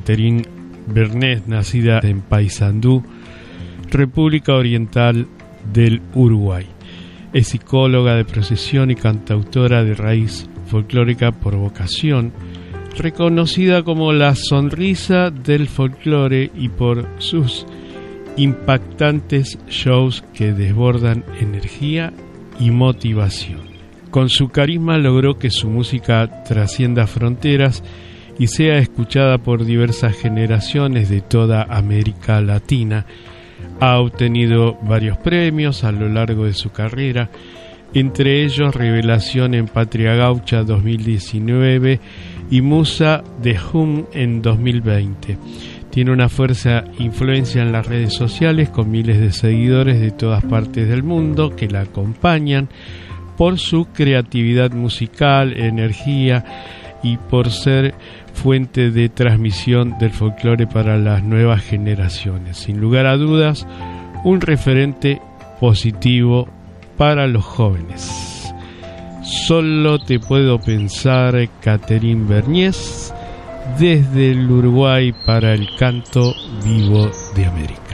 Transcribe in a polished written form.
Catherine Berniez, nacida en Paysandú, República Oriental del Uruguay. Es psicóloga de profesión y cantautora de raíz folclórica por vocación, reconocida como la sonrisa del folclore y por sus impactantes shows que desbordan energía y motivación. Con su carisma logró que su música trascienda fronteras y sea escuchada por diversas generaciones de toda América Latina. Ha obtenido varios premios a lo largo de su carrera, entre ellos Revelación en Patria Gaucha 2019 y Musa de Hum en 2020. Tiene una fuerza influencia en las redes sociales con miles de seguidores de todas partes del mundo que la acompañan por su creatividad musical, energía y por ser fuente de transmisión del folclore para las nuevas generaciones. Sin lugar a dudas, un referente positivo para los jóvenes. Solo te puedo pensar, Catherine Berniez, desde el Uruguay para el canto vivo de América.